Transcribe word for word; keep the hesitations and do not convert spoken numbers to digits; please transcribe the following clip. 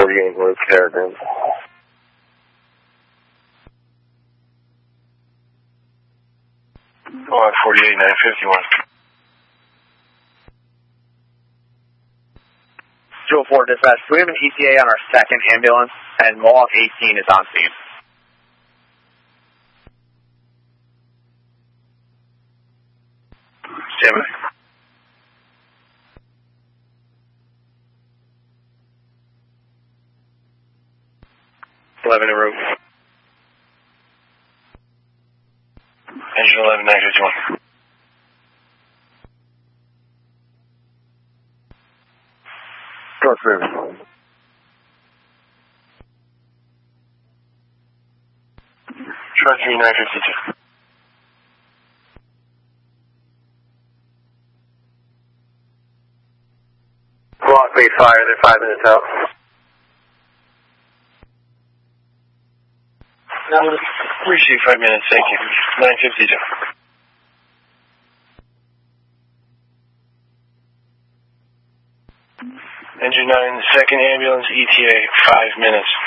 forty-eight, North Caravan. Mohawk forty-eight, nine fifty-one. Jewel four dispatch, we have an E T A on our second ambulance, and Mohawk eighteen is on scene. Stand by. eleven en route. Engine eleven, nine fifty-one. Cross River. Short three, nine fifty-two. Block lead fire, they're five minutes out. Receive five minutes, thank you. nine fifty-two. Engine nine, second ambulance, E T A, five minutes.